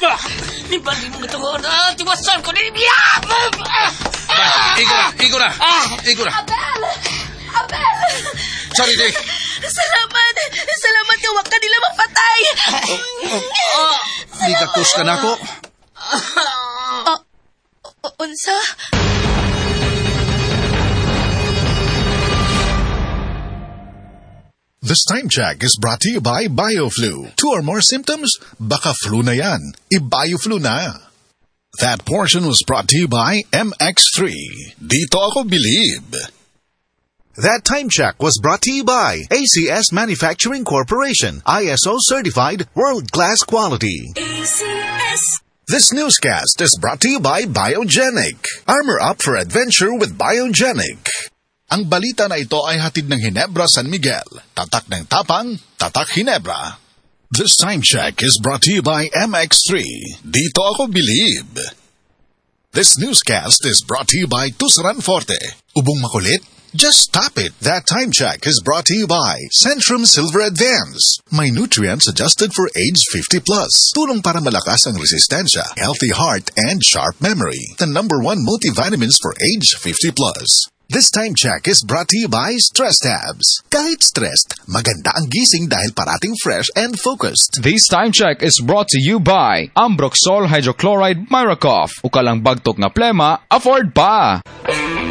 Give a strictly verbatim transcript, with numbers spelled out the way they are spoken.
Ibalik mo ito. Tiwasan ko ni Bia! Igo na, igo na. Igo na. Abel! Abel! Sorry, Day. Salamat! Salamat ka, wag ka nila mapatay! Di ka kus ka na ako. Unsa? This time check is brought to you by BioFlu. Two or more symptoms? Baka flu na yan. I-BioFlu na. That portion was brought to you by M X three. Dito ako believe. That time check was brought to you by A C S Manufacturing Corporation. I S O certified world-class quality. A C S. This newscast is brought to you by Biogenic. Armor up for adventure with Biogenic. Ang balita na ito ay hatid ng Ginebra San Miguel. Tatak ng tapang, tatak Ginebra. This time check is brought to you by M X three. Dito ako believe. This newscast is brought to you by Tusaran Forte. Ubong makulit? Just stop it. That time check is brought to you by Centrum Silver Advance. May nutrients adjusted for age fifty plus. Tulong para malakas ang resistensya, healthy heart, and sharp memory. The number one multivitamins for age fifty plus. This time check is brought to you by Stress Tabs. Kahit stressed, maganda ang gising dahil parating fresh and focused. This time check is brought to you by Ambroxol Hydrochloride Miracoff. Ukalang bagtok nga plema, afford pa!